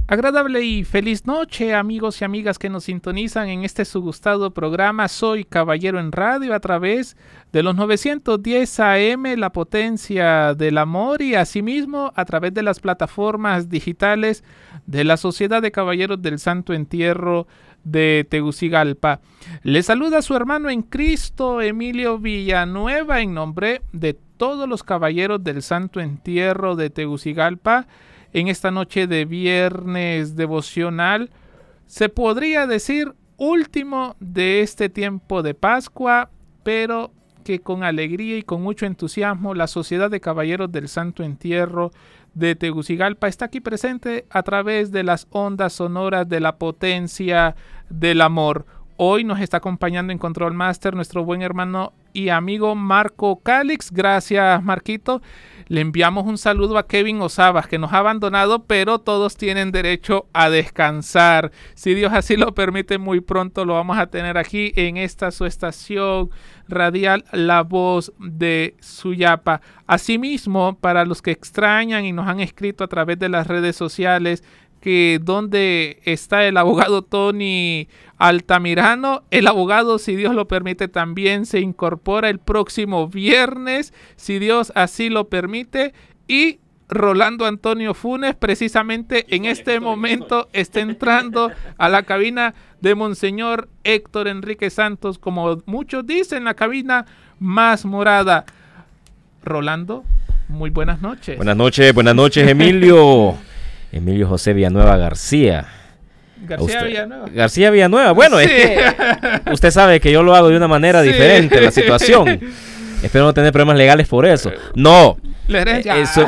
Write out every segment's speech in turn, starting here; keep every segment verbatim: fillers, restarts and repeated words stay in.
Agradable y feliz noche, amigos y amigas que nos sintonizan en este su gustado programa Soy Caballero en Radio a través de los novecientos diez A M, la potencia del amor, y asimismo a través de las plataformas digitales de la Sociedad de Caballeros del Santo Entierro de Tegucigalpa. Le saluda su hermano en Cristo, Emilio Villanueva, en nombre de todos los caballeros del Santo Entierro de Tegucigalpa. En esta noche de viernes devocional, se podría decir último de este tiempo de Pascua, pero que con alegría y con mucho entusiasmo la Sociedad de Caballeros del Santo Entierro de Tegucigalpa está aquí presente a través de las ondas sonoras de la potencia del amor. Hoy nos está acompañando en Control Master nuestro buen hermano y amigo Marco Calix. Gracias, Marquito. Le enviamos un saludo a Kevin Osabas, que nos ha abandonado, pero todos tienen derecho a descansar. Si Dios así lo permite, muy pronto lo vamos a tener aquí en esta su estación radial, La Voz de Suyapa. Asimismo, para los que extrañan y nos han escrito a través de las redes sociales, que dónde está el abogado Tony Altamirano, el abogado, si Dios lo permite, también se incorpora el próximo viernes, si Dios así lo permite, y Rolando Antonio Funes precisamente en este momento está entrando a la cabina de Monseñor Héctor Enrique Santos, como muchos dicen, la cabina más morada. Rolando, muy buenas noches. Buenas noches, buenas noches, Emilio. Emilio José Villanueva García. García usted, Villanueva. García Villanueva. Bueno, sí. Es que usted sabe que yo lo hago de una manera sí. diferente, la situación. Espero no tener problemas legales por eso. No. La herencia. Eso,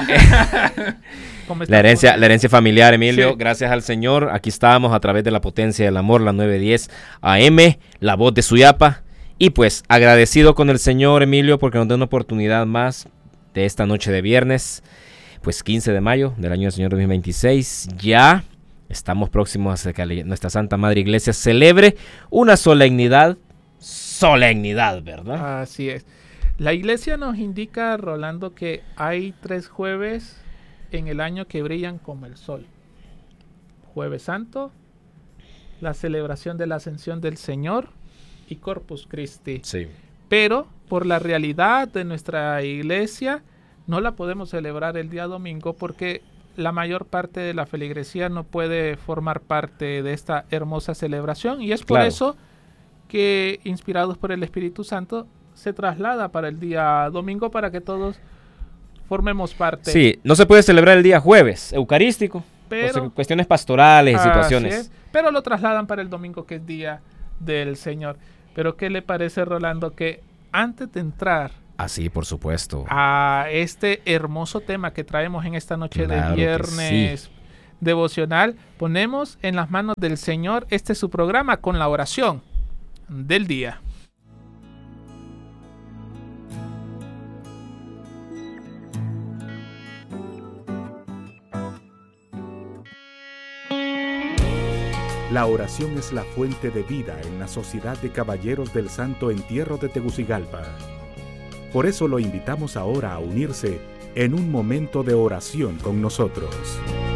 la, herencia la herencia familiar, Emilio. Sí. Gracias al Señor. Aquí estamos a través de la potencia del amor, la nueve diez A M, La Voz de Suyapa. Y pues agradecido con el Señor, Emilio, porque nos da una oportunidad más de esta noche de viernes. Pues quince de mayo del año del Señor dos mil veintiséis, ya estamos próximos a que nuestra Santa Madre Iglesia celebre una solemnidad, solemnidad, ¿verdad? Así es. La Iglesia nos indica, Rolando, que hay tres jueves en el año que brillan como el sol. Jueves Santo, la celebración de la Ascensión del Señor y Corpus Christi. Sí. Pero por la realidad de nuestra Iglesia, no la podemos celebrar el día domingo porque la mayor parte de la feligresía no puede formar parte de esta hermosa celebración, y es por claro. eso que, inspirados por el Espíritu Santo, se traslada para el día domingo para que todos formemos parte. Sí, no se puede celebrar el día jueves, eucarístico, pero, o cuestiones pastorales y situaciones. Es, pero lo trasladan para el domingo, que es día del Señor. Pero ¿qué le parece, Rolando, que antes de entrar Ah, sí, por supuesto. a este hermoso tema que traemos en esta noche claro de viernes sí. devocional, ponemos en las manos del Señor este su programa con la oración del día? La oración es la fuente de vida en la Sociedad de Caballeros del Santo Entierro de Tegucigalpa. Por eso lo invitamos ahora a unirse en un momento de oración con nosotros.